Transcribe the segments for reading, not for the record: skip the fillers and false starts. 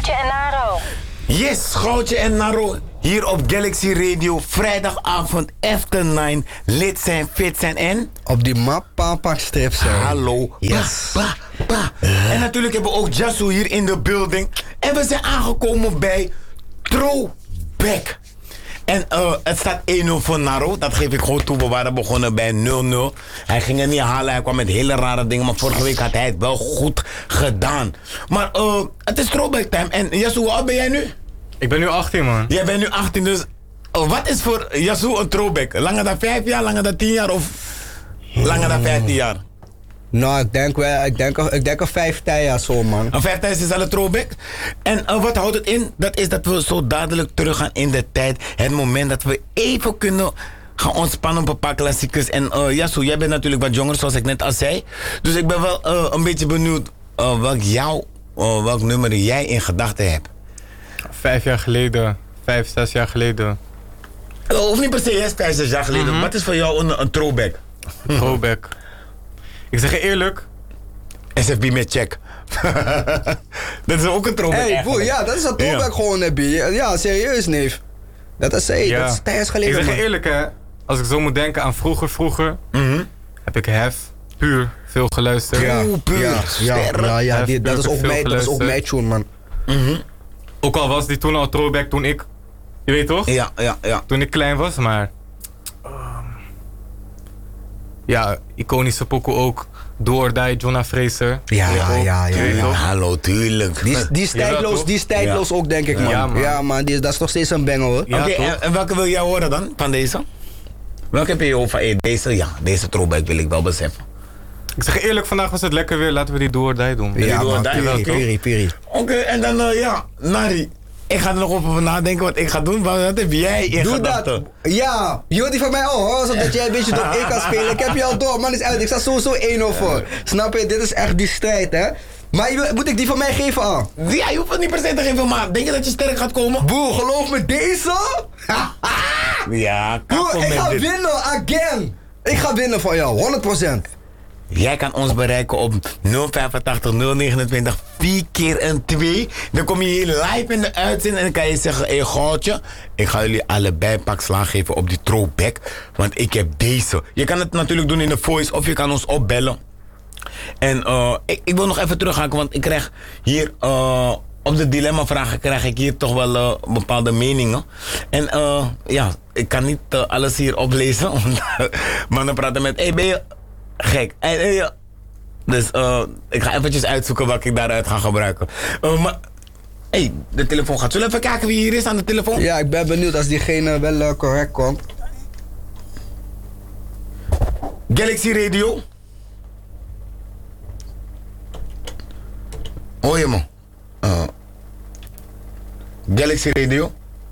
Goudje en Naro. Yes, Goudje en Naro. Hier op Galaxy Radio. Vrijdagavond after 9. Lid zijn, fit zijn en... Op die map, papa strip zijn. Hallo. Yes. Pa. En natuurlijk hebben we ook Jasu hier in de building. En we zijn aangekomen bij Throwback. En het staat 1-0 voor Naro. Dat geef ik gewoon toe. We waren begonnen bij 0-0. Hij ging het niet halen. Hij kwam met hele rare dingen. Maar vorige week had hij het wel goed gedaan. Maar het is Throwback time. En Yasu, hoe oud ben jij nu? Ik ben nu 18, man. Jij bent nu 18, dus wat is voor Yasu een throwback? Langer dan 5 jaar, langer dan 10 jaar of langer dan 15 jaar? Nou, ik denk al 15 jaar zo, man. Een 15 is al een throwback. En wat houdt het in? Dat is dat we zo dadelijk teruggaan in de tijd. Het moment dat we even kunnen gaan ontspannen op een paar klassiekers. En Yasu, jij bent natuurlijk wat jonger, zoals ik net al zei. Dus ik ben wel een beetje benieuwd welk nummer jij in gedachten hebt. 5 jaar geleden, 5, 6 jaar geleden. Of niet per se, 5, 6 jaar geleden. Wat is voor jou een throwback? Throwback. Ik zeg je eerlijk. SFB met check. Dat is ook een throwback. Hey, boer, ja, dat is een throwback gewoon, heb je. Ja, serieus, neef. Dat is tijdens geleden. Ik zeg je man. eerlijk, hè. Als ik zo moet denken aan vroeger, heb ik Hef puur veel geluisterd. Ja, dat is ook mijn tune, man. Ook al was die toen al throwback toen ik, je weet toch? Ja. Toen ik klein was, maar... ja, iconische pokoe ook. Do or Die, Jonna Fraser. Ja. Hallo, tuurlijk. Die is tijdloos ook, denk ik, man. Ja, man, dat is nog steeds een bengel, hoor. Ja, Oké, en welke wil jij horen dan, van deze? Welke heb je over? Deze throwback wil ik wel beseffen. Ik zeg je eerlijk, vandaag was het lekker weer. Laten we die Do or Die doen. Ja, man, piri. Oké, en dan, Nari. Ik ga er nog over nadenken wat ik ga doen. Wat heb jij in gedachten? Doe dat. Ja, je hoort die van mij hoor. Zodat jij een beetje door één kan spelen. Ik heb je al door, man. Is uit. Ik sta sowieso 1-0 voor. Snap je? Dit is echt die strijd, hè? Maar moet ik die van mij geven aan? Ja, je hoeft het niet per se te geven, maar denk je dat je sterk gaat komen? Boer, geloof me, deze? Ja, Boer, ik ga winnen, again. Ik ga winnen van jou, 100%. Jij kan ons bereiken op 085 029 4 keer een 2. Dan kom je hier live in de uitzending en dan kan je zeggen: hey Goudje, ik ga jullie allebei pak slaag geven op die throwback. Want ik heb deze. Je kan het natuurlijk doen in de voice of je kan ons opbellen. En ik wil nog even terughaken, want ik krijg hier op de dilemma-vragen krijg ik hier toch wel bepaalde meningen. En ik kan niet alles hier oplezen. Maar dan praten met: hey, ben je gek? Dus ik ga eventjes uitzoeken wat ik daaruit ga gebruiken. Maar, de telefoon gaat. Zullen we even kijken wie hier is aan de telefoon? Ja, ik ben benieuwd als diegene wel correct komt. Galaxy Radio. Hoor je me? Galaxy Radio.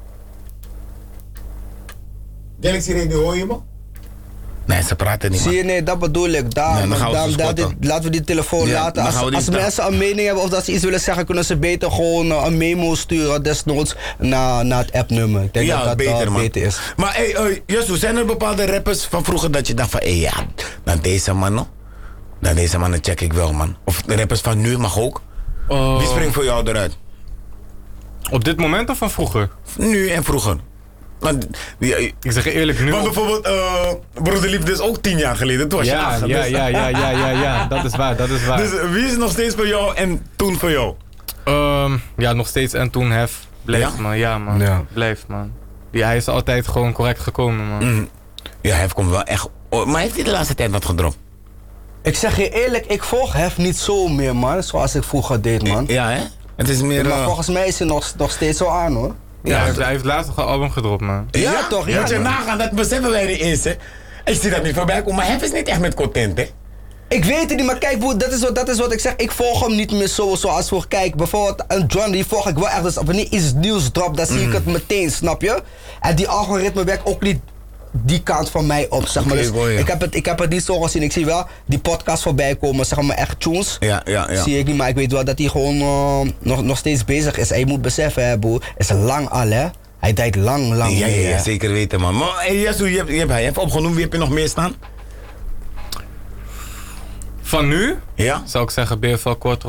Galaxy Radio, hoor je me? Nee, ze praten niet. Zie je, nee, dat bedoel ik. Laten we die telefoon laten. Als mensen een mening hebben of dat ze iets willen zeggen, kunnen ze beter gewoon een memo sturen, desnoods naar het appnummer. Ik denk dat beter is. Maar Yasu, zijn er bepaalde rappers van vroeger dat je dacht van, naar deze mannen check ik wel, man. Of de rappers van nu mag ook. Wie springt voor jou eruit? Op dit moment of van vroeger? Nu en vroeger. Ik zeg je eerlijk, nu. Maar bijvoorbeeld, Broederliefde is ook 10 jaar geleden. Toen was je 8. Ja, dat is waar. Dus wie is nog steeds voor jou en toen voor jou? Ja, nog steeds en toen Hef. Blijft, man. Ja, man. Ja. Blijft, man. Hij is altijd gewoon correct gekomen, man. Ja, Hef komt wel echt... Maar heeft hij de laatste tijd wat gedropt? Ik zeg je eerlijk, ik volg Hef niet zo meer, man. Zoals ik vroeger deed, man. Ja, hè? Het is meer... Maar volgens mij is hij nog steeds zo aan, hoor. Ja, hij heeft laatst nog een album gedropt, man. Ja, toch? Ja, moet je nagaan, dat beseffen wij niet eens, hè. Ik zie dat niet voorbij komen, maar Hef is niet echt met content, hè. Ik weet het niet, maar kijk, broer, dat is wat ik zeg. Ik volg hem niet meer zo zoals voor. Kijk, bijvoorbeeld een John, die volg ik wel echt. Dus wanneer iets nieuws dropt, dan zie ik het meteen, snap je? En die algoritme werkt ook niet die kant van mij op, zeg maar. Dus ik heb het niet zo gezien. Ik zie wel die podcast voorbij komen, zeg maar, echt tunes. Ja. Zie ik niet, maar ik weet wel dat hij gewoon nog steeds bezig is. En je moet beseffen, hè, broer, is lang al, hè. Hij deed lang mee. Ja, zeker weten, man. Maar Yasu, je hebt opgenoemd. Wie heb je nog meer staan? Van nu? Ja. Zou ik zeggen BFL Quattro.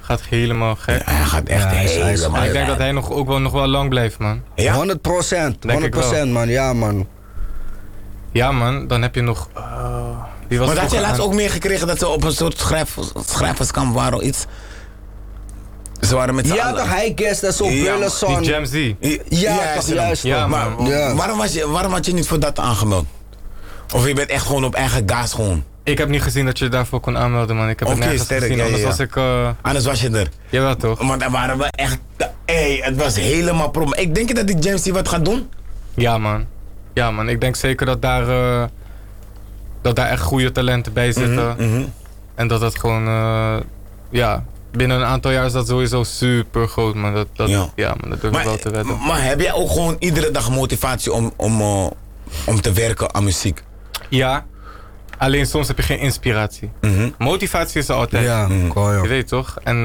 gaat helemaal gek. Ja, hij gaat echt helemaal. Maar ik denk dat hij nog wel lang blijft, man. Ja? 100%, 100% man, ja man. Ja man, dan heb je nog... wie was Maar had je laatst aan... ook meegekregen dat ze op een soort schrijverskamp waren of iets? Ze waren met z'n Ja allen. toch, hij guest dat zo Ja, Burleson. Die Jam Z. Ja toch, juist. Ja, Maar man. Ja. waarom had je niet voor dat aangemeld? Of je bent echt gewoon op eigen gas gewoon? Ik heb niet gezien dat je daarvoor kon aanmelden, man. Ik heb Oké, het nergens sterk, gezien, ja, anders ja. was ik... Anders was je er. Jawel toch? Want daar waren we echt... het was helemaal Ik denk dat die James wat gaat doen. Ja man. Ja man, ik denk zeker dat daar echt goede talenten bij zitten. En dat het gewoon... binnen een aantal jaar is dat sowieso super groot, man. Ja man, dat durf ik wel te wedden. Maar heb jij ook gewoon iedere dag motivatie om te werken aan muziek? Ja, alleen soms heb je geen inspiratie. Motivatie is er altijd. Ja, Je weet toch? En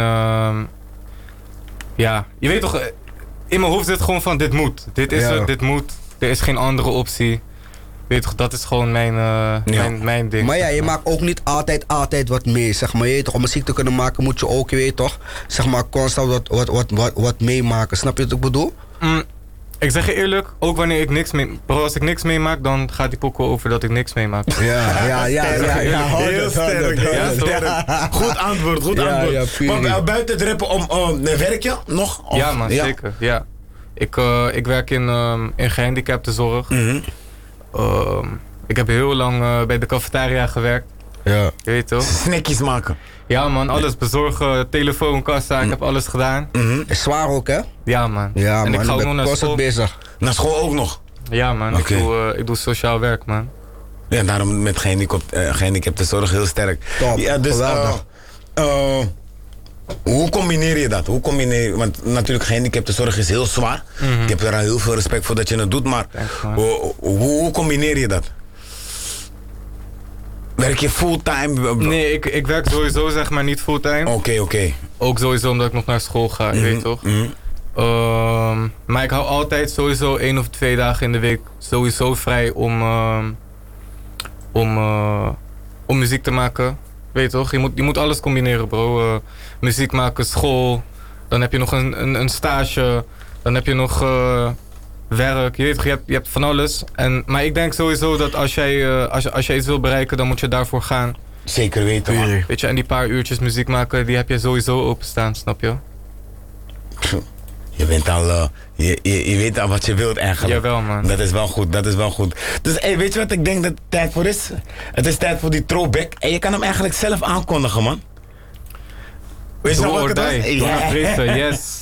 ja, je weet toch, in mijn hoofd zit gewoon van dit moet. Dit is het, dit moet. Er is geen andere optie. Weet toch, dat is gewoon mijn ding. Maar ja, je maakt ook niet altijd wat mee, zeg maar. Je weet toch, om muziek te kunnen maken moet je ook, je weet toch, zeg maar, constant wat meemaken. Snap je wat ik bedoel? Ik zeg je eerlijk, ook wanneer ik niks mee... Bro, als ik niks meemaak, dan gaat die pokoe over dat ik niks meemaak. Ja. Heel sterk. Goed antwoord. Maar buiten het rappen, werk je nog? Of? Ja man, zeker. Ja. Ik werk in gehandicaptenzorg. Ik heb heel lang bij de cafetaria gewerkt. Ja. Je weet toch? Snackjes maken. Ja man, alles bezorgen, telefoon, kassa, ik heb alles gedaan. Is zwaar ook, hè? Ja man. Ja, en man, ik ga ook nog naar school. bezig. Naar school ook nog? Ja man, ik doe sociaal werk man. Ja, daarom met gehandicaptenzorg heel sterk. Top, ja, dus geweldig. hoe combineer je dat? Want natuurlijk gehandicaptenzorg is heel zwaar. Ik heb er al heel veel respect voor dat je het doet, maar hoe combineer je dat? Werk je fulltime? Nee, ik werk sowieso zeg maar niet fulltime. Oké. Ook sowieso omdat ik nog naar school ga, je weet toch? Maar ik hou altijd sowieso 1 of 2 dagen in de week sowieso vrij om muziek te maken. Weet je toch? Je moet alles combineren, bro. Muziek maken, school. Dan heb je nog een stage. Dan heb je nog werk. Je weet toch, je hebt van alles. Maar ik denk sowieso dat als jij iets wil bereiken, dan moet je daarvoor gaan. Zeker weten, man. Weet je, en die paar uurtjes muziek maken, die heb je sowieso openstaan, snap je? Je bent al, je weet al wat je wilt eigenlijk. Jawel, man. Dat is wel goed. Dus weet je wat ik denk dat het tijd voor is? Het is tijd voor die throwback. En je kan hem eigenlijk zelf aankondigen, man. Weet je nog wat het was? Yes.